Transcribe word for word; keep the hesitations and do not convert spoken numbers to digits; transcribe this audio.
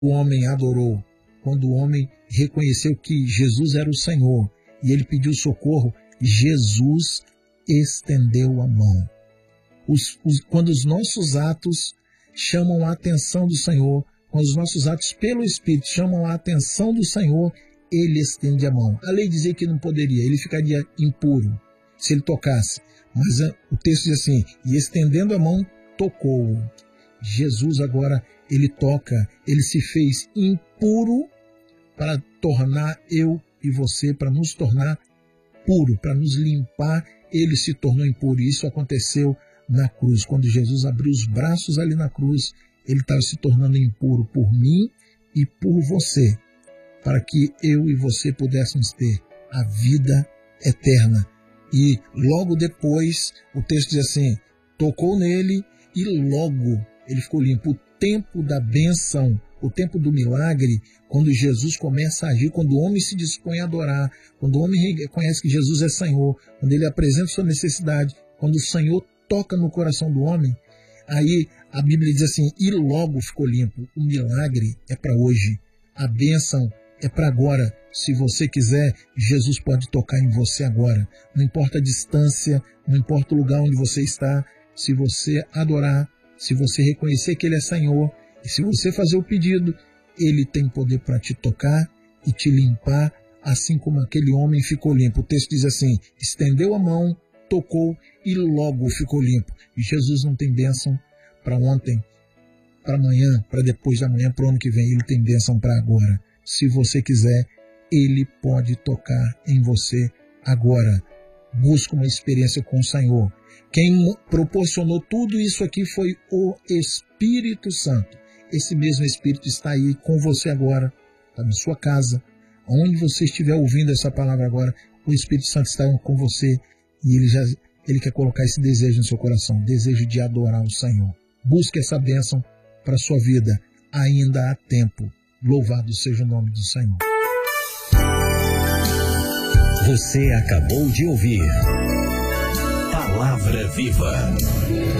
o homem adorou, quando o homem reconheceu que Jesus era o Senhor e ele pediu socorro, Jesus estendeu a mão. Os, os, quando os nossos atos chamam a atenção do Senhor, quando os nossos atos pelo Espírito chamam a atenção do Senhor, ele estende a mão. A lei dizia que não poderia, ele ficaria impuro se ele tocasse. Mas a, o texto diz assim, e estendendo a mão, tocou. Jesus agora, ele toca, ele se fez impuro para tornar eu e você, para nos tornar puro, para nos limpar, ele se tornou impuro. E isso aconteceu na cruz. Quando Jesus abriu os braços ali na cruz, ele estava se tornando impuro por mim e por você, para que eu e você pudéssemos ter a vida eterna. E logo depois, o texto diz assim, tocou nele e logo ele ficou limpo. O tempo da bênção, o tempo do milagre, quando Jesus começa a agir, quando o homem se dispõe a adorar, quando o homem reconhece que Jesus é Senhor, quando ele apresenta sua necessidade, quando o Senhor toca no coração do homem, aí a Bíblia diz assim, e logo ficou limpo. O milagre é para hoje, a bênção é para agora. Se você quiser, Jesus pode tocar em você agora. Não importa a distância, não importa o lugar onde você está, se você adorar, se você reconhecer que ele é Senhor, e se você fazer o pedido, ele tem poder para te tocar e te limpar, assim como aquele homem ficou limpo. O texto diz assim, estendeu a mão, tocou e logo ficou limpo. E Jesus não tem bênção para ontem, para amanhã, para depois da manhã, para o ano que vem. Ele tem bênção para agora. Se você quiser, ele pode tocar em você agora. Busca uma experiência com o Senhor. Quem proporcionou tudo isso aqui foi o Espírito Santo. Esse mesmo Espírito está aí com você agora, está na sua casa, onde você estiver ouvindo essa palavra agora, o Espírito Santo está com você e ele, já, ele quer colocar esse desejo no seu coração, desejo de adorar o Senhor. Busque essa bênção para a sua vida, ainda há tempo. Louvado seja o nome do Senhor. Você acabou de ouvir Palavra Viva.